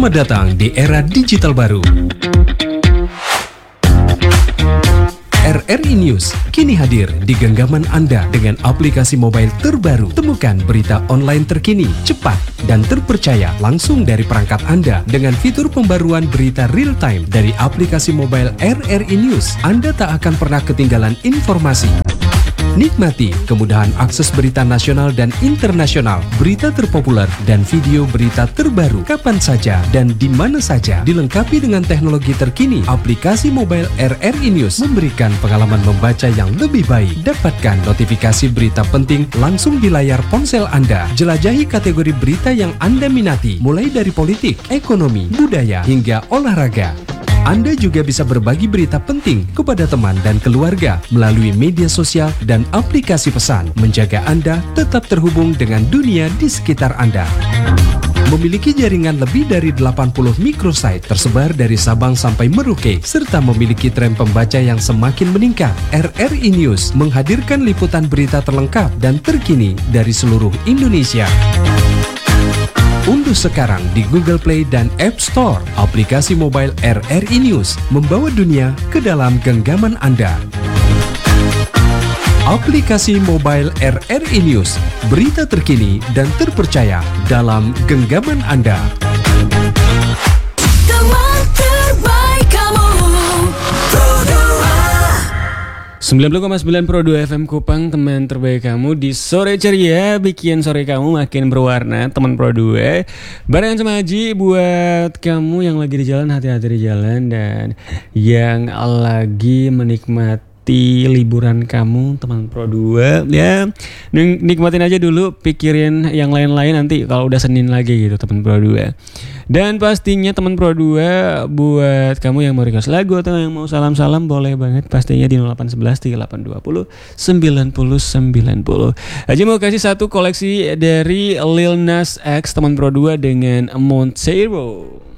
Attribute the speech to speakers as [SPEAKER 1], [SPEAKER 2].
[SPEAKER 1] Selamat datang di era digital baru. RRI News kini hadir di genggaman Anda dengan aplikasi mobile terbaru. Temukan berita online terkini, cepat, dan terpercaya langsung dari perangkat Anda dengan fitur pembaruan berita real time dari aplikasi mobile RRI News. Anda tak akan pernah ketinggalan informasi. Nikmati kemudahan akses berita nasional dan internasional, berita terpopuler, dan video berita terbaru kapan saja dan di mana saja. Dilengkapi dengan teknologi terkini, aplikasi mobile RRI News memberikan pengalaman membaca yang lebih baik. Dapatkan notifikasi berita penting langsung di layar ponsel Anda. Jelajahi kategori berita yang Anda minati, mulai dari politik, ekonomi, budaya, hingga olahraga. Anda juga bisa berbagi berita penting kepada teman dan keluarga melalui media sosial dan aplikasi pesan, menjaga Anda tetap terhubung dengan dunia di sekitar Anda. Memiliki jaringan lebih dari 80 microsite tersebar dari Sabang sampai Merauke, serta memiliki tren pembaca yang semakin meningkat. RRI News menghadirkan liputan berita terlengkap dan terkini dari seluruh Indonesia. Unduh sekarang di Google Play dan App Store aplikasi mobile RRI News, membawa dunia ke dalam genggaman Anda. Aplikasi mobile RRI News, berita terkini dan terpercaya dalam genggaman Anda.
[SPEAKER 2] Teman terbaik kamu, Pro
[SPEAKER 3] 90,9 Pro 2 FM Kupang, teman terbaik kamu di sore ceria, bikin sore kamu makin berwarna, teman Pro 2. Barengan sama Haji buat kamu yang lagi di jalan, hati-hati di jalan, dan yang lagi menikmati liburan kamu, teman Pro 2, ya. Nikmatin aja dulu, pikirin yang lain-lain nanti kalau udah Senin lagi gitu, teman Pro 2. Dan pastinya teman Pro 2, buat kamu yang mau request lagu atau yang mau salam-salam, boleh banget pastinya di 0811 3820 9090. Haji mau kasih satu koleksi dari Lil Nas X, teman Pro 2 dengan Montero.